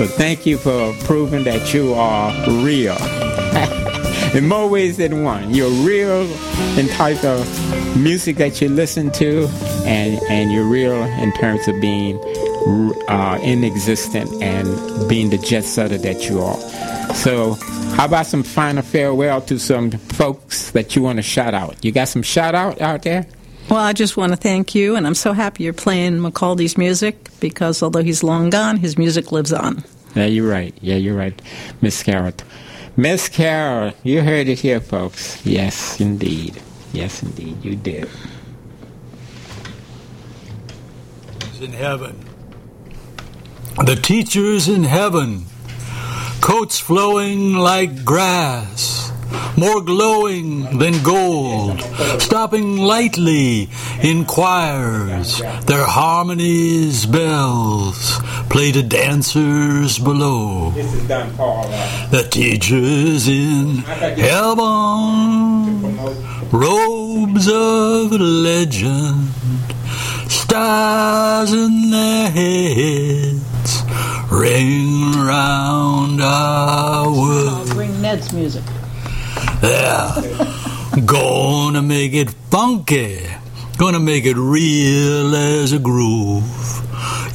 So thank you for proving that you are real. In more ways than one. You're real in type of music that you listen to, and you're real in terms of being in existence and being the jet setter that you are. So how about some final farewell to some folks that you want to shout out? You got some shout out there? Well, I just want to thank you, and I'm so happy you're playing McCaldy's music, because although he's long gone, his music lives on. Yeah, you're right, Miss Carol. Miss Carol, you heard it here, folks. Yes, indeed, you did. In heaven, the teacher's in heaven, coats flowing like grass, more glowing than gold, stopping lightly in choirs, their harmonies bells play to dancers below. This is done, Paul. The teacher's in heaven, robes of legend, stars in their heads, ring round our world. I'll bring Ned's music. Yeah, gonna make it funky, gonna make it real as a groove.